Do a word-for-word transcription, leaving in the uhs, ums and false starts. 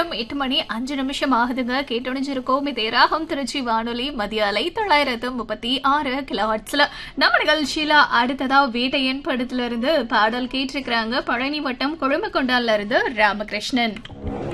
நேரம் எட்டு மணி அஞ்சு நிமிஷம் ஆகுதுங்க. கேட்டொழிஞ்சிருக்கோம் இதே ராகம் திருச்சி வானொலி மதிய அலை தொள்ளாயிரத்து முப்பத்தி ஆறு கிலோஹெர்ட்ஸ்ல. நம்ம நிகழ்ச்சியில அடுத்ததா வேட்டையன் படத்துல இருந்து பாடல் கேட்டிருக்கிறாங்க. பழனி வட்டம் கொழும்புகொண்டால இருந்து ராமகிருஷ்ணன்.